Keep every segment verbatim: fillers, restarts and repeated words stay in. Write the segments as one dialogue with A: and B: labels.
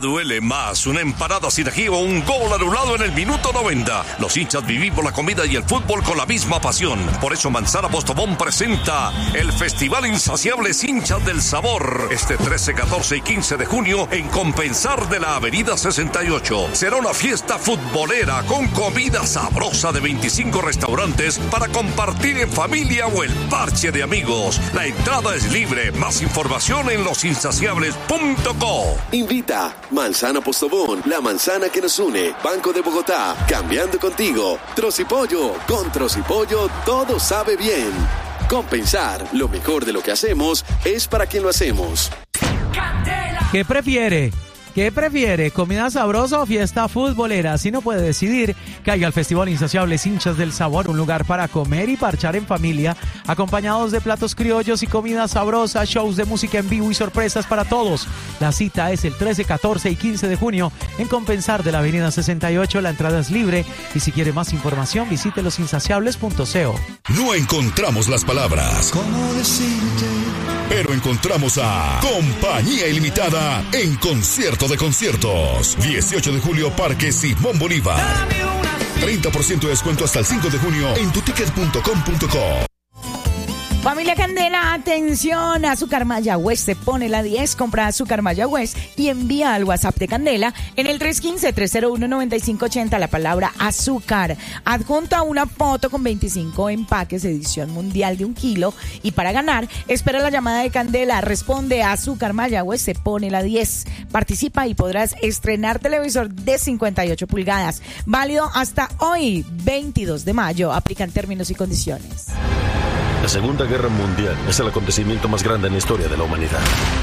A: duele más? ¿Una empanada sin ají o un gol anulado en el minuto noventa? Los hinchas vivimos la comida y el fútbol con la misma pasión. Por eso Manzana Postobón presenta el Festival Insaciables Hinchas del Sabor. Este trece, catorce y quince de junio en Compensar de la Avenida sesenta y ocho. Será una fiesta futbolera con comida sabrosa de veinticinco restaurantes para compartir en familia o el parche de amigos. La entrada es libre. Más información en los insaciables punto co.
B: Invita Manzana Postobón, la manzana que nos une. Banco de Bogotá, cambiando contigo. Trocipollo, con Trocipollo todo sabe bien. Compensar, lo mejor de lo que hacemos es para quien lo hacemos.
C: ¿Qué prefiere? ¿Qué prefiere? ¿Comida sabrosa o fiesta futbolera? Si no puede decidir, caiga al Festival Insaciables Hinchas del Sabor, un lugar para comer y parchar en familia, acompañados de platos criollos y comida sabrosa, shows de música en vivo y sorpresas para todos. La cita es el trece, catorce y quince de junio en Compensar de la Avenida sesenta y ocho. La entrada es libre y si quiere más información visite los insaciables punto co.
D: No encontramos las palabras. ¿Cómo decirte? Pero encontramos a Compañía Ilimitada en concierto de conciertos. dieciocho de julio, Parque Simón Bolívar. treinta por ciento de descuento hasta el cinco de junio en tu ticket punto com punto co.
E: Familia Candela, atención, Azúcar Mayagüez se pone la diez, compra Azúcar Mayagüez y envía al WhatsApp de Candela en el tres uno cinco, tres cero uno, nueve cinco ocho cero la palabra azúcar. Adjunta una foto con veinticinco empaques, edición mundial de un kilo y para ganar, espera la llamada de Candela, responde Azúcar Mayagüez se pone la diez. Participa y podrás estrenar televisor de cincuenta y ocho pulgadas, válido hasta hoy, veintidós de mayo, aplican términos y condiciones.
F: La Segunda Guerra Mundial es el acontecimiento más grande en la historia de la humanidad.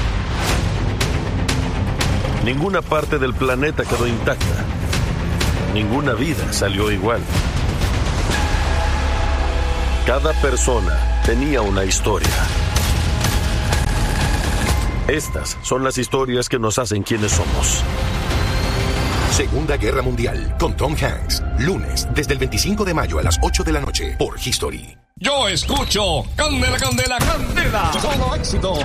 F: Ninguna parte del planeta quedó intacta. Ninguna vida salió igual. Cada persona tenía una historia. Estas son las historias que nos hacen quienes somos.
G: Segunda Guerra Mundial con Tom Hanks. Lunes, desde el veinticinco de mayo a las ocho de la noche por History.
A: Yo escucho Candela, Candela, Candela. Todo éxito.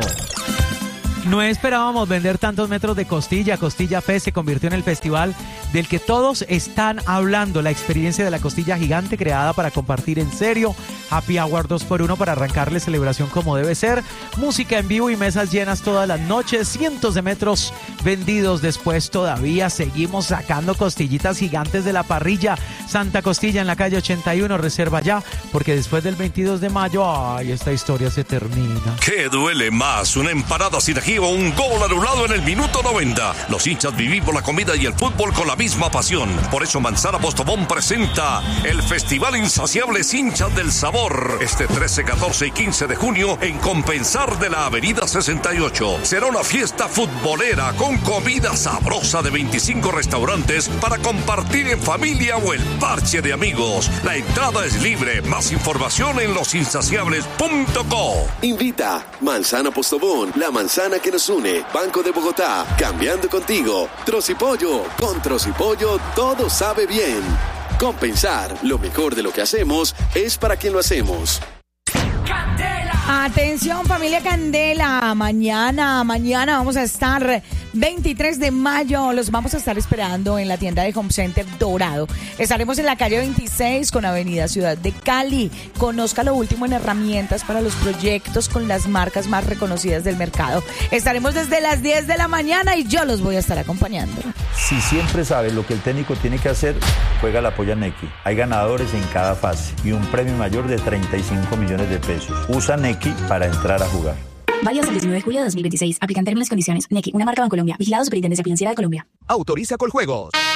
C: No esperábamos vender tantos metros de Costilla. Costilla Fest se convirtió en el festival del que todos están hablando. La experiencia de la costilla gigante creada para compartir en serio. Happy Hour dos por uno para arrancarle celebración como debe ser. Música en vivo y mesas llenas todas las noches. Cientos de metros vendidos. Después todavía seguimos sacando costillitas gigantes de la parrilla. Santa Costilla en la calle ochenta y uno. Reserva ya, porque después del veintidós de mayo, ay, esta historia se termina.
A: ¿Qué duele más? ¿Una empanada sin ají o un gol anulado en el minuto noventa? Los hinchas vivimos la comida y el fútbol con la misma pasión. Por eso Manzana Postobón presenta el Festival Insaciables Hinchas del Sabor. Este trece, catorce y quince de junio en Compensar de la Avenida sesenta y ocho. Será una fiesta futbolera con comida sabrosa de veinticinco restaurantes para compartir en familia o el parche de amigos. La entrada es libre. Más información en los insaciables punto co.
B: Invita Manzana Postobón, la manzana que nos une. Banco de Bogotá, cambiando contigo. Trocipollo, con Trocipollo todo sabe bien. Compensar, lo mejor de lo que hacemos es para quien lo hacemos.
E: Atención familia Candela, mañana, mañana vamos a estar veintitrés de mayo, los vamos a estar esperando en la tienda de Home Center Dorado. Estaremos en la calle veintiséis con Avenida Ciudad de Cali. Conozca lo último en herramientas para los proyectos con las marcas más reconocidas del mercado. Estaremos desde las diez de la mañana y yo los voy a estar acompañando.
H: Si siempre sabes lo que el técnico tiene que hacer, juega la Polla Nequi. Hay ganadores en cada fase y un premio mayor de treinta y cinco millones de pesos. Usa Nequi para entrar a jugar.
I: Válido hasta el diecinueve de julio de dos mil veintiséis. Aplican términos y condiciones. Nequi, una marca Bancolombia. Vigilado Superintendencia Financiera de Colombia.
G: Autoriza Coljuegos.